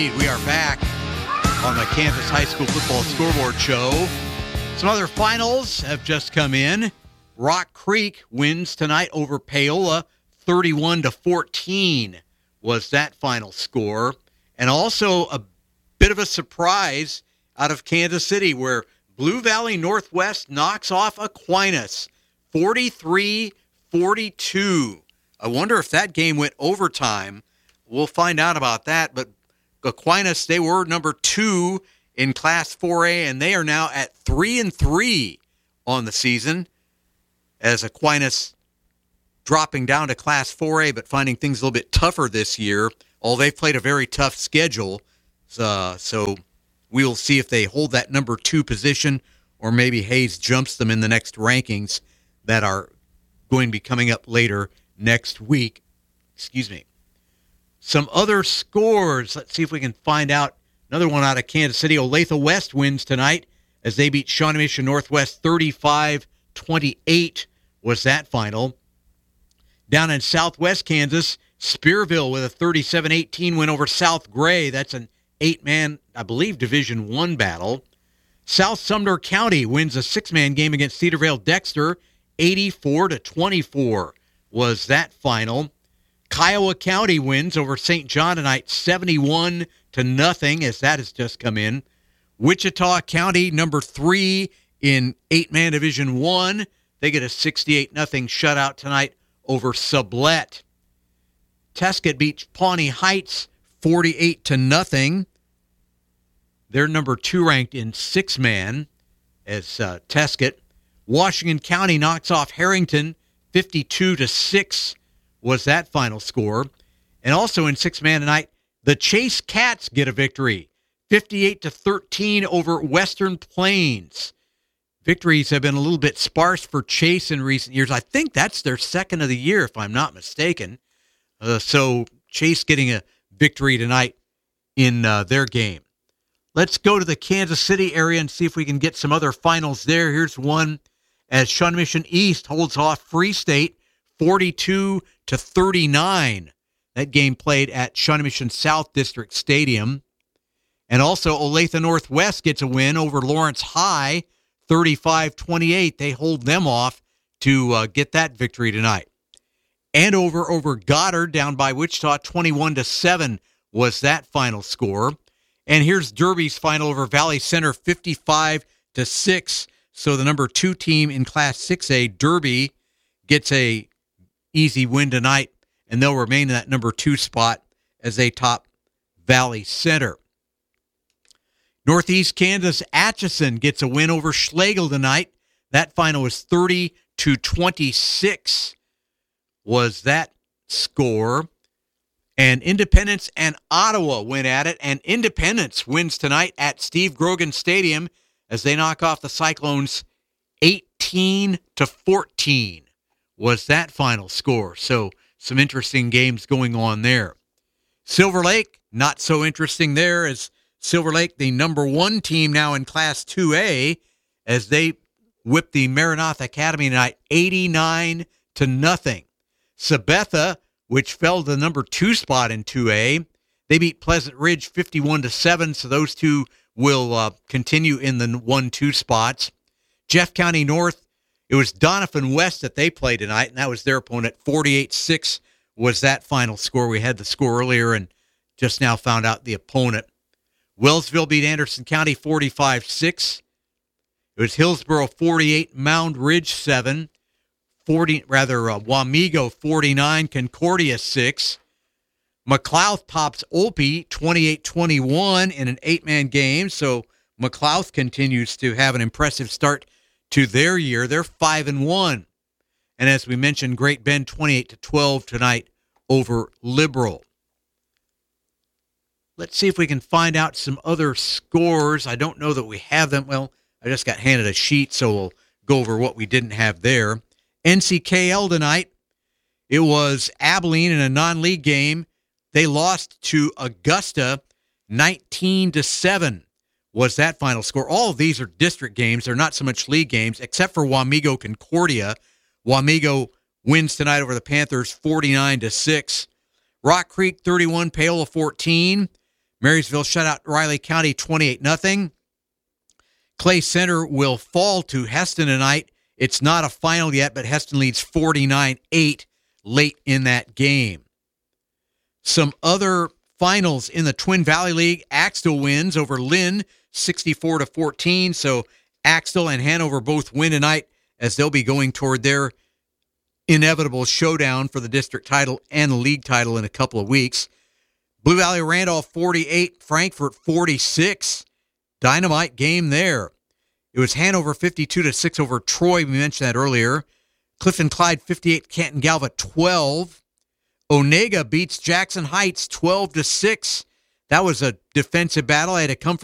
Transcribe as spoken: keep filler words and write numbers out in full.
We are back on the Kansas High School Football Scoreboard Show. Some other finals have just come in. Rock Creek wins tonight over Paola, thirty-one to fourteen was that final score. And also a bit of a surprise out of Kansas City where Blue Valley Northwest knocks off Aquinas, forty-three forty-two. I wonder if that game went overtime. We'll find out about that, but Aquinas, they were number two in Class four A, and they are now at three and three on the season. As Aquinas dropping down to Class four A, but finding things a little bit tougher this year. Although they've played a very tough schedule, uh, so we'll see if they hold that number two position, or maybe Hayes jumps them in the next rankings that are going to be coming up later next week. Excuse me. Some other scores. Let's see if we can find out. Another one out of Kansas City. Olathe West wins tonight as they beat Shawnee Mission Northwest thirty-five twenty-eight was that final. Down in Southwest Kansas, Spearville with a thirty-seven eighteen win over South Gray. That's an eight-man, I believe, Division One battle. South Sumner County wins a six-man game against Cedarvale Dexter. eighty-four to twenty-four was that final. Kiowa County wins over Saint John tonight, seventy-one to nothing, as that has just come in. Wichita County, number three in eight-man Division One, they get a sixty-eight nothing shutout tonight over Sublette. Tesket beats Pawnee Heights, forty-eight to nothing. They're number two ranked in six-man as uh, Tesket. Washington County knocks off Harrington, fifty-two to six. Was that final score. And also in six-man tonight, the Chase Cats get a victory, fifty-eight to thirteen over Western Plains. Victories have been a little bit sparse for Chase in recent years. I think that's their second of the year, if I'm not mistaken. Uh, so Chase getting a victory tonight in uh, their game. Let's go to the Kansas City area and see if we can get some other finals there. Here's one as Shawnee Mission East holds off Free State, forty-two to thirty-nine. That game played at Shawnee Mission South District Stadium. And also Olathe Northwest gets a win over Lawrence High, thirty-five twenty-eight. They hold them off to uh, get that victory tonight. Andover over Goddard down by Wichita, twenty-one to seven was that final score. And here's Derby's final over Valley Center, fifty-five to six. So the number two team in Class six A, Derby, gets a easy win tonight, and they'll remain in that number two spot as they top Valley Center. Northeast Kansas, Atchison gets a win over Schlegel tonight. That final was thirty to twenty-six was that score. And Independence and Ottawa went at it, and Independence wins tonight at Steve Grogan Stadium as they knock off the Cyclones eighteen to fourteen was that final score. So some interesting games going on there. Silver Lake, not so interesting there as Silver Lake, the number one team now in Class two A, as they whipped the Maranatha Academy tonight eighty-nine to nothing. Sabetha, which fell to the number two spot in two A, they beat Pleasant Ridge fifty-one to seven, so those two will uh, continue in the one two spots. Jeff County North, it was Doniphan West that they played tonight, and that was their opponent. forty-eight six was that final score. We had the score earlier and just now found out the opponent. Wellsville beat Anderson County forty-five six. It was Hillsboro forty-eight, Mound Ridge seven. forty, rather, uh, Wamego forty-nine, Concordia six. McLouth tops Olpe twenty-eight twenty-one in an eight-man game, so McLouth continues to have an impressive start to their year. They're five and one. And as we mentioned, Great Bend twenty-eight to twelve tonight over Liberal. Let's see if we can find out some other scores. I don't know that we have them. Well, I just got handed a sheet, so we'll go over what we didn't have there. N C K L tonight, it was Abilene in a non-league game. They lost to Augusta nineteen to seven was that final score. All of these are district games. They're not so much league games, except for Wamego Concordia. Wamego wins tonight over the Panthers forty-nine to six. Rock Creek thirty-one, Paola fourteen. Marysville shut out Riley County twenty-eight nothing. Clay Center will fall to Heston tonight. It's not a final yet, but Heston leads forty-nine eight late in that game. Some other finals in the Twin Valley League. Axtell wins over Lynn sixty-four to fourteen. So Axtell and Hanover both win tonight as they'll be going toward their inevitable showdown for the district title and the league title in a couple of weeks. Blue Valley Randolph forty-eight, Frankfort forty-six. Dynamite game there. It was Hanover fifty-two to six over Troy. We mentioned that earlier. Clifton Clyde fifty-eight, Canton Galva twelve. Onega beats Jackson Heights twelve to six. That was a defensive battle. I had to come